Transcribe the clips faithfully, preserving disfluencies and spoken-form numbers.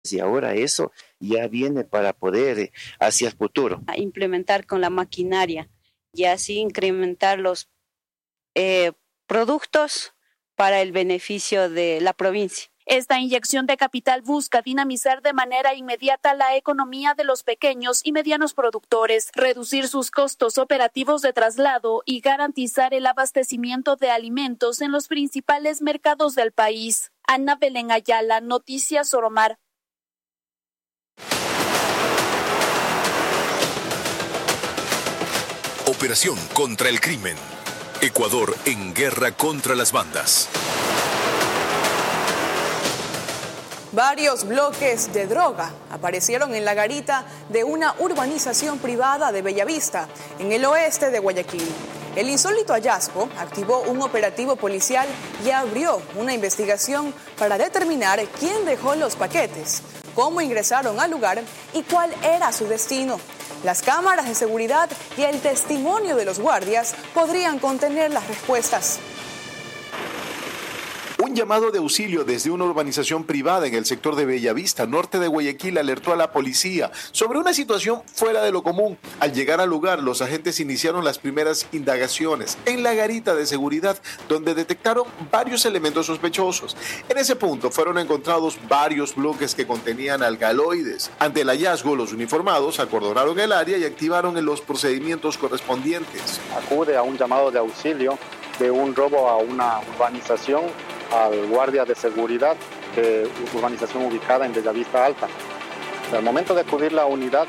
Y ahora eso ya viene para poder hacia el futuro. A implementar con la maquinaria y así incrementar los eh, productos para el beneficio de la provincia. Esta inyección de capital busca dinamizar de manera inmediata la economía de los pequeños y medianos productores, reducir sus costos operativos de traslado y garantizar el abastecimiento de alimentos en los principales mercados del país. Ana Belén Ayala, Noticias Soromar. Operación contra el crimen. Ecuador en guerra contra las bandas. Varios bloques de droga aparecieron en la garita de una urbanización privada de Bellavista, en el oeste de Guayaquil. El insólito hallazgo activó un operativo policial y abrió una investigación para determinar quién dejó los paquetes, cómo ingresaron al lugar y cuál era su destino. Las cámaras de seguridad y el testimonio de los guardias podrían contener las respuestas. Un llamado de auxilio desde una urbanización privada en el sector de Bellavista, norte de Guayaquil, alertó a la policía sobre una situación fuera de lo común. Al llegar al lugar, los agentes iniciaron las primeras indagaciones en la garita de seguridad, donde detectaron varios elementos sospechosos. En ese punto fueron encontrados varios bloques que contenían alcaloides. Ante el hallazgo, los uniformados acordonaron el área y activaron los procedimientos correspondientes. Acude a un llamado de auxilio de un robo a una urbanización, al guardia de seguridad de urbanización ubicada en Bellavista Alta. Al momento de acudir la unidad,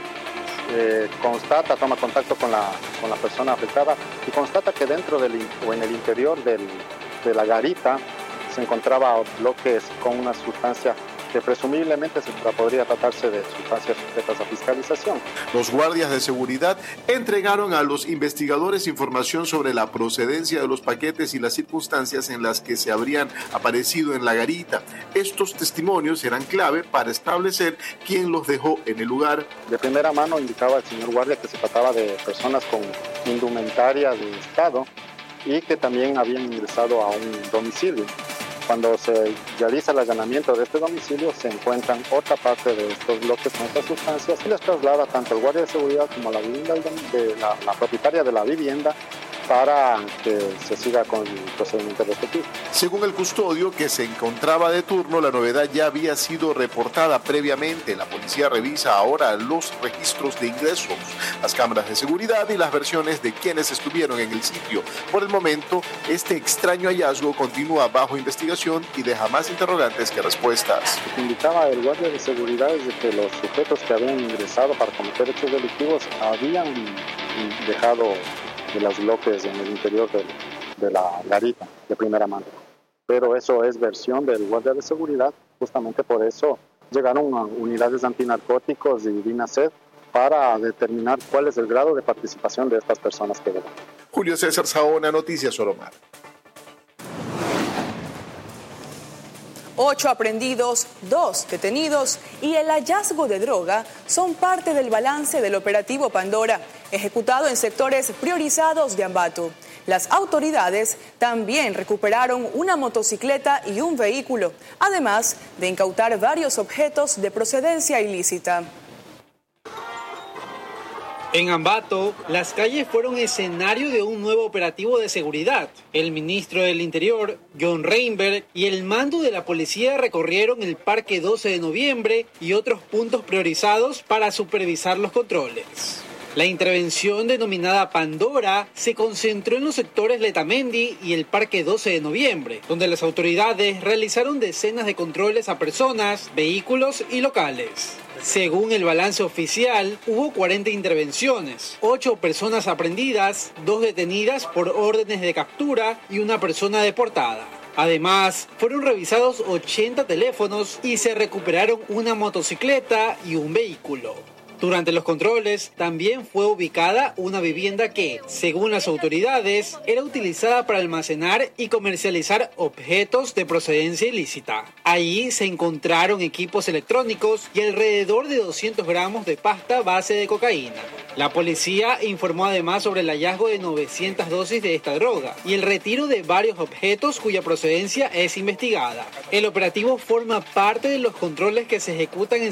eh, constata, toma contacto con la, con la persona afectada y constata que dentro del, o en el interior del, de la garita se encontraba bloques con una sustancia que presumiblemente se podría tratarse de sustancias sujetas a fiscalización. Los guardias de seguridad entregaron a los investigadores información sobre la procedencia de los paquetes y las circunstancias en las que se habrían aparecido en la garita. Estos testimonios serán clave para establecer quién los dejó en el lugar. De primera mano indicaba el señor guardia que se trataba de personas con indumentaria de Estado y que también habían ingresado a un domicilio. Cuando se realiza el allanamiento de este domicilio, se encuentran otra parte de estos bloques con estas sustancias y les traslada tanto el guardia de seguridad como la, vivienda de la, la propietaria de la vivienda para que se siga con el procedimiento respectivo. Según el custodio que se encontraba de turno, la novedad ya había sido reportada previamente. La policía revisa ahora los registros de ingresos, las cámaras de seguridad y las versiones de quienes estuvieron en el sitio. Por el momento, este extraño hallazgo continúa bajo investigación y deja más interrogantes que respuestas. Lo que indicaba el guardia de seguridad es de que los sujetos que habían ingresado para cometer hechos delictivos habían dejado de los bloques en el interior de, de la garita de primera mano. Pero eso es versión del guardia de seguridad, justamente por eso llegaron a unidades antinarcóticos y DINASED para determinar cuál es el grado de participación de estas personas que llegan. Julio César Saona, Noticias Soromar. Ocho aprendidos, dos detenidos y el hallazgo de droga son parte del balance del operativo Pandora, ejecutado en sectores priorizados de Ambato. Las autoridades también recuperaron una motocicleta y un vehículo, además de incautar varios objetos de procedencia ilícita. En Ambato, las calles fueron escenario de un nuevo operativo de seguridad. El ministro del Interior, John Reinberg, y el mando de la policía recorrieron el Parque doce de noviembre y otros puntos priorizados para supervisar los controles. La intervención denominada Pandora se concentró en los sectores Letamendi y el Parque doce de noviembre, donde las autoridades realizaron decenas de controles a personas, vehículos y locales. Según el balance oficial, hubo cuarenta intervenciones, ocho personas aprehendidas, dos detenidas por órdenes de captura y una persona deportada. Además, fueron revisados ochenta teléfonos y se recuperaron una motocicleta y un vehículo. Durante los controles también fue ubicada una vivienda que, según las autoridades, era utilizada para almacenar y comercializar objetos de procedencia ilícita. Allí se encontraron equipos electrónicos y alrededor de doscientos gramos de pasta base de cocaína. La policía informó además sobre el hallazgo de novecientas dosis de esta droga y el retiro de varios objetos cuya procedencia es investigada. El operativo forma parte de los controles que se ejecutan en